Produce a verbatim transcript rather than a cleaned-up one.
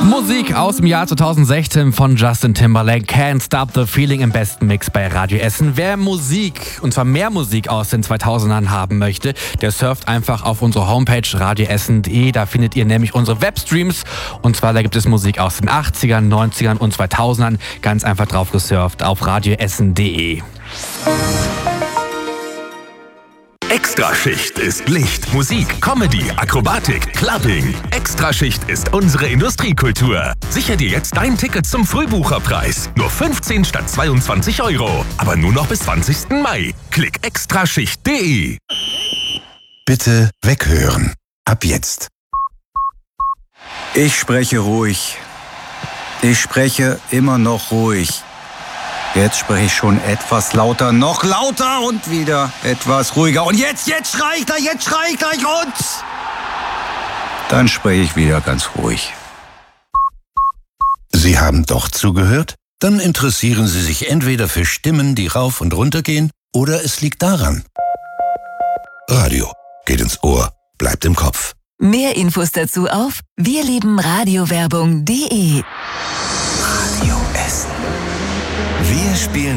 Musik aus dem Jahr zweitausendsechzehn von Justin Timberlake, Can't Stop the Feeling im besten Mix bei Radio Essen. Wer Musik, und zwar mehr Musik aus den zweitausendern haben möchte, der surft einfach auf unsere Homepage radio essen punkt de. Da findet ihr nämlich unsere Webstreams. Und zwar, da gibt es Musik aus den achtzigern, neunzigern und zweitausendern. Ganz einfach drauf gesurft auf radio essen punkt de. Extraschicht ist Licht, Musik, Comedy, Akrobatik, Clubbing. Extraschicht ist unsere Industriekultur. Sicher dir jetzt dein Ticket zum Frühbucherpreis. Nur fünfzehn statt zweiundzwanzig Euro. Aber nur noch bis zwanzigsten Mai. Klick extraschicht punkt de. Bitte weghören. Ab jetzt. Ich spreche ruhig. Ich spreche immer noch ruhig. Jetzt spreche ich schon etwas lauter, noch lauter und wieder etwas ruhiger. Und jetzt, jetzt schrei ich gleich, jetzt schrei ich gleich und dann spreche ich wieder ganz ruhig. Sie haben doch zugehört? Dann interessieren Sie sich entweder für Stimmen, die rauf und runter gehen, oder es liegt daran. Radio geht ins Ohr, bleibt im Kopf. Mehr Infos dazu auf wirlebenradiowerbung punkt de. Radio Essen. Wir spielen